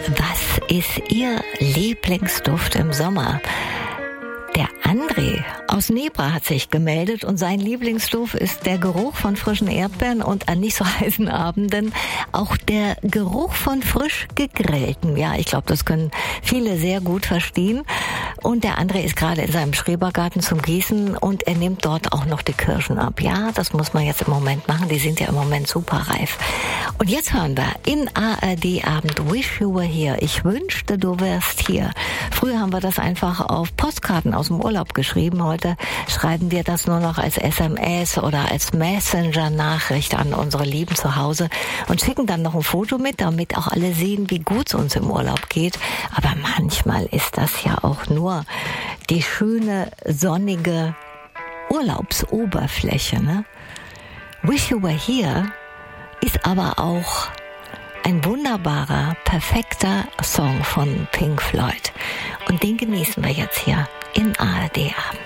Was ist Ihr Lieblingsduft im Sommer? Der André aus Nebra hat sich gemeldet und sein Lieblingsduft ist der Geruch von frischen Erdbeeren und an nicht so heißen Abenden auch der Geruch von frisch gegrillten. Ja, ich glaube, das können viele sehr gut verstehen. Und der André ist gerade in seinem Schrebergarten zum Gießen und er nimmt dort auch noch die Kirschen ab. Ja, das muss man jetzt im Moment machen. Die sind ja im Moment super reif. Und jetzt hören wir in ARD Abend Wish You Were Here. Ich wünschte, du wärst hier. Früher haben wir das einfach auf Postkarten aus dem Urlaub geschrieben. Heute schreiben wir das nur noch als SMS oder als Messenger-Nachricht an unsere Lieben zu Hause und schicken dann noch ein Foto mit, damit auch alle sehen, wie gut es uns im Urlaub geht. Aber manchmal ist das ja auch nur die schöne, sonnige Urlaubsoberfläche, ne? Wish You Were Here ist aber auch ein wunderbarer, perfekter Song von Pink Floyd. Und den genießen wir jetzt hier in ARD Abend.